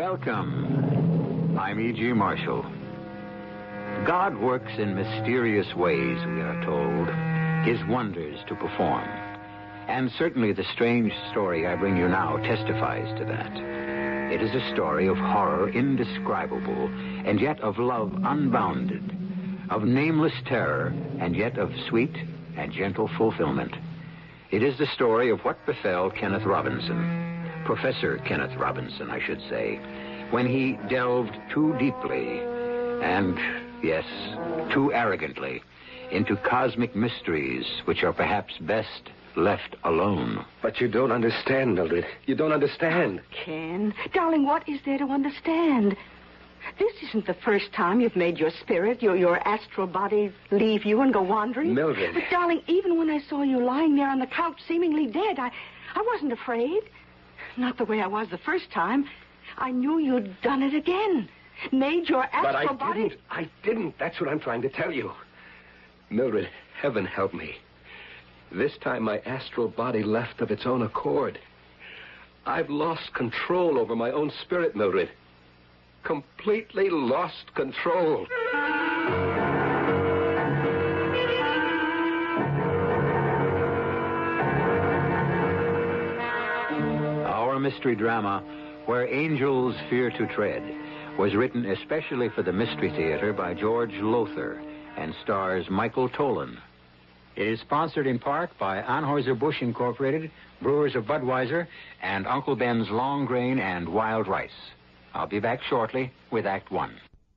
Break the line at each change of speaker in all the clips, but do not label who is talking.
Welcome. I'm E.G. Marshall. God works in mysterious ways, we are told, his wonders to perform. And certainly the strange story I bring you now testifies to that. It is a story of horror indescribable, and yet of love unbounded, of nameless terror, and yet of sweet and gentle fulfillment. It is the story of what befell Kenneth Robinson, Professor Kenneth Robinson, I should say, when he delved too deeply and, yes, too arrogantly into cosmic mysteries which are perhaps best left alone.
But you don't understand, Mildred. You don't understand.
Oh, Ken, darling, what is there to understand? This isn't the first time you've made your spirit, your astral body, leave you and go wandering.
Mildred.
But, darling, even when I saw you lying there on the couch seemingly dead, I wasn't afraid. Not the way I was the first time. I knew you'd done it again. Made your astral body...
But I didn't. That's what I'm trying to tell you. Mildred, heaven help me. This time my astral body left of its own accord. I've lost control over my own spirit, Mildred. Completely lost control.
Our mystery drama, Where Angels Fear to Tread, was written especially for the Mystery Theater by George Lothar and stars Michael Tolan. It is sponsored in part by Anheuser-Busch Incorporated, Brewers of Budweiser, and Uncle Ben's Long Grain and Wild Rice. I'll be back shortly with Act One.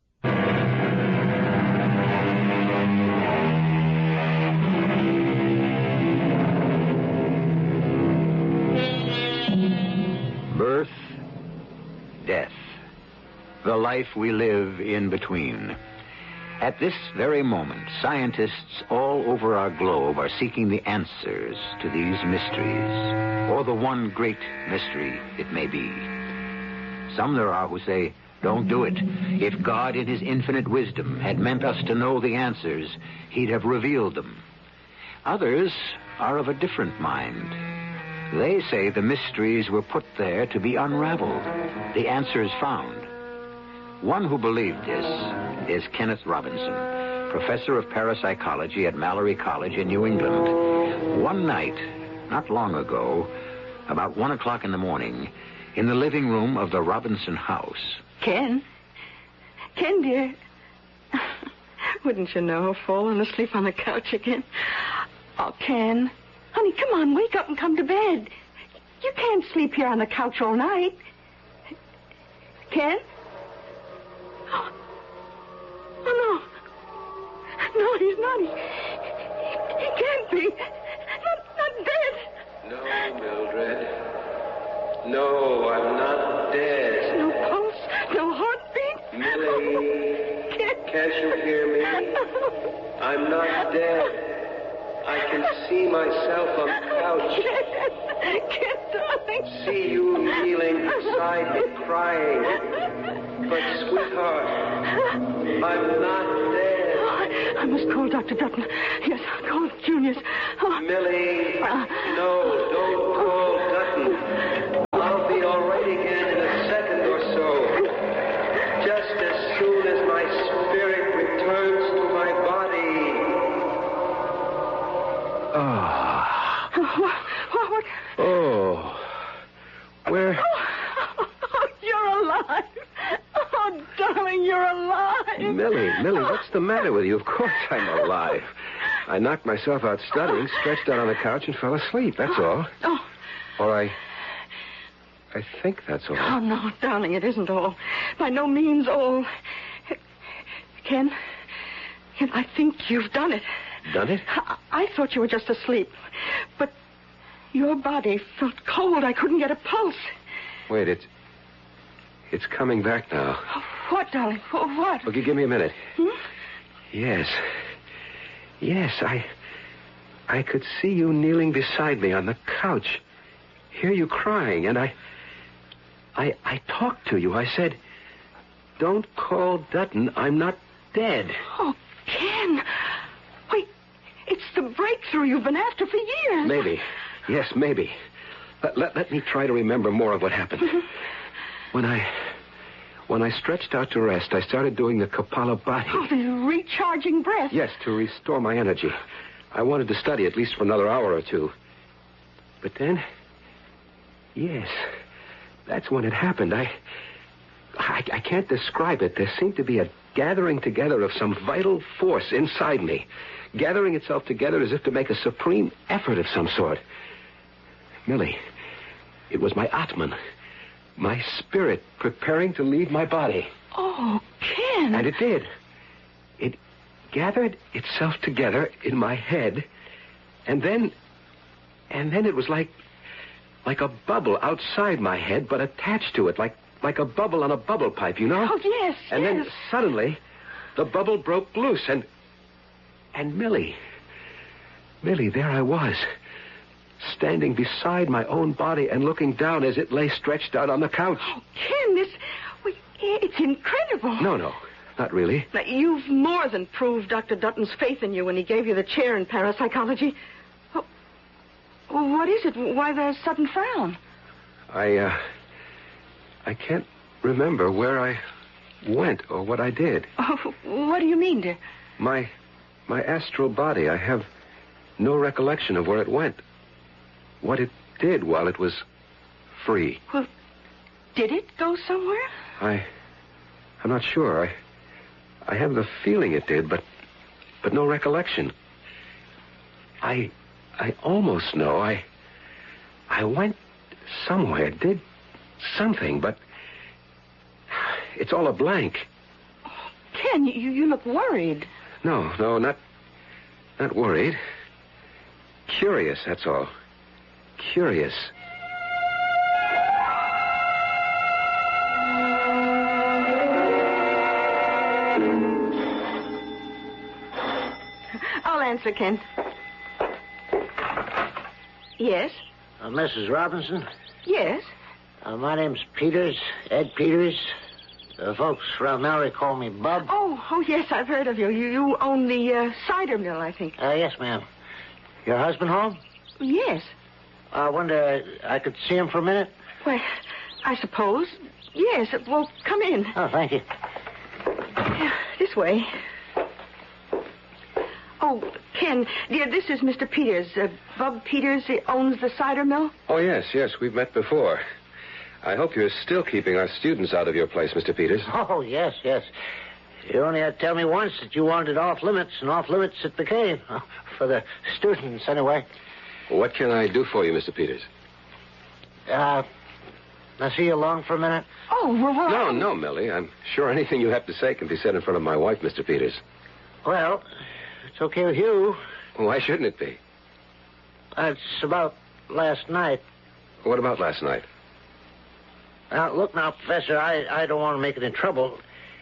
Birth, death, the life we live in between. At this very moment, scientists all over our globe are seeking the answers to these mysteries, or the one great mystery it may be. Some there are who say, don't do it. If God in his infinite wisdom had meant us to know the answers, he'd have revealed them. Others are of a different mind. They say the mysteries were put there to be unraveled, the answers found. One who believed this is Kenneth Robinson, professor of parapsychology at Mallory College in New England. One night, not long ago, about 1 o'clock in the morning, in the living room of the Robinson house.
Ken, dear. Wouldn't you know, fallen asleep on the couch again? Oh, Ken. Honey, come on, wake up and come to bed. You can't sleep here on the couch all night. Ken? Oh, no. No, he's not. He can't be. Not dead.
No, Mildred. No, I'm not dead.
No pulse, no heartbeat.
Millie, can't you hear me? I'm not dead. I can see myself on the couch.
Ken, darling.
See you kneeling beside me, crying. But, sweetheart, I'm not dead.
I must call Dr. Dutton. Yes, call Junius.
Millie, no, don't call Dutton. I'll be all right again in a second or so. Just as soon as my spirit returns to my body.
What?
Oh. Where?
Oh, you're alive. Oh, darling, you're alive.
Millie, what's the matter with you? Of course I'm alive. I knocked myself out studying, stretched out on the couch, and fell asleep. That's all.
Oh.
Or I think that's all.
Oh, no, darling, it isn't all. By no means all. Ken, I think you've done it.
Done it?
I thought you were just asleep. But your body felt cold. I couldn't get a pulse.
Wait, it's coming back now.
What, darling? What?
Okay, give me a minute. Yes, I could see you kneeling beside me on the couch. Hear you crying, and I talked to you. I said, don't call Dutton. I'm not dead.
Oh, Ken. Wait, it's the breakthrough you've been after for years.
Maybe. Yes, maybe. Let me try to remember more of what happened. When When I stretched out to rest, I started doing the Kapalabhati.
Oh, the recharging breath.
Yes, to restore my energy. I wanted to study at least for another hour or two. But then, yes, that's when it happened. I can't describe it. There seemed to be a gathering together of some vital force inside me, gathering itself together as if to make a supreme effort of some sort. Millie, it was my Atman, my spirit preparing to leave my body.
Oh, Ken.
And it did. It gathered itself together in my head, and then it was like a bubble outside my head, but attached to it, like a bubble on a bubble pipe, you know?
Oh, yes,
And then suddenly, the bubble broke loose, and Millie, there I was, standing beside my own body and looking down as it lay stretched out on the couch.
Oh, Ken, it's incredible.
No, not really.
Now, you've more than proved Dr. Dutton's faith in you when he gave you the chair in parapsychology. Oh, what is it? Why the sudden frown?
I can't remember where I went or what I did.
Oh, what do you mean, dear?
My astral body, I have no recollection of where it went. What it did while it was free.
Well, did it go somewhere?
I'm not sure. I have the feeling it did, but no recollection. I almost know I went somewhere, did something, but it's all a blank.
Oh, Ken, you look worried.
No, not worried. Curious, that's all. Curious.
I'll answer, Ken. Yes?
Mrs. Robinson?
Yes?
My name's Peters, Ed Peters. Folks around Mallory call me Bub.
Oh, yes, I've heard of you. You own the cider mill, I think.
Yes, ma'am. Your husband home?
Yes.
I wonder I could see him for a minute?
Well, I suppose. Yes. Well, come in.
Oh, thank you.
Yeah, this way. Oh, Ken, dear, this is Mr. Peters. Bub Peters, he owns the cider mill.
Oh, yes, we've met before. I hope you're still keeping our students out of your place, Mr. Peters.
Oh, yes. You only had to tell me once that you wanted off limits, and off limits it became. For the students, anyway.
What can I do for you, Mr. Peters?
I see you alone for a minute?
Oh, well...
No, Millie. I'm sure anything you have to say can be said in front of my wife, Mr. Peters.
Well, it's okay with you.
Why shouldn't it be?
It's about last night.
What about last night?
Now, look now, Professor, I don't want to make it in trouble.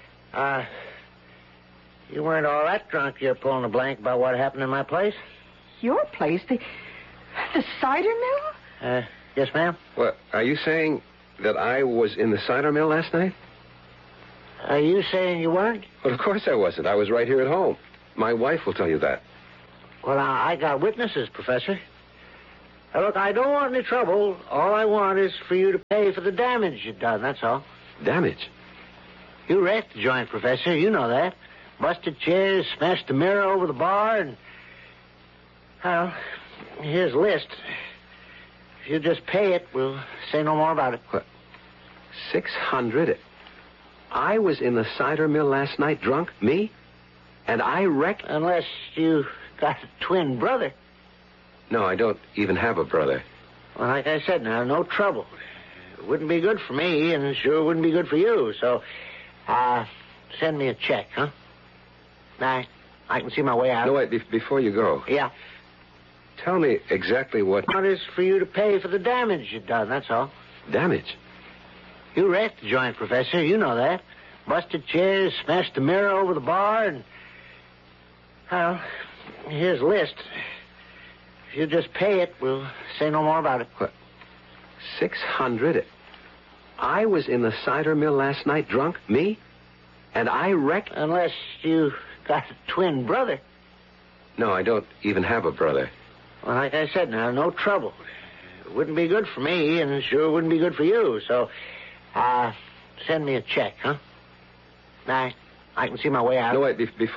You weren't all that drunk you're pulling a blank about what happened in my place?
Your place? The cider mill?
Yes, ma'am.
What, are you saying that I was in the cider mill last night?
Are you saying you weren't?
Well, of course I wasn't. I was right here at home. My wife will tell you that.
Well, I got witnesses, Professor. Now, look, I don't want any trouble. All I want is for you to pay for the damage you've done, that's all.
Damage?
You wrecked the joint, Professor. You know that. Busted chairs, smashed the mirror over the bar, and... Well, here's a list. If you just pay it, we'll say no more about it.
What? $600? I was in the cider mill last night drunk? Me? And I wrecked...
Unless you got a twin brother.
No, I don't even have a brother.
Well, like I said, now, no trouble. It wouldn't be good for me, and it sure wouldn't be good for you. So, send me a check, huh? I can see my way out.
No, wait, before you go.
Yeah.
Tell me exactly what...
What is for you to pay for the damage you've done, that's all.
Damage?
You wrecked the joint, Professor. You know that. Busted chairs, smashed the mirror over the bar, and... Well, here's a list. If you just pay it, we'll say no more about it.
What? $600? I was in the cider mill last night drunk? Me? And I wrecked...
Unless you got a twin brother.
No, I don't even have a brother.
Well, like I said, now, no trouble. It wouldn't be good for me, and it sure wouldn't be good for you. So, send me a check, huh? I can see my way out.
No, wait, before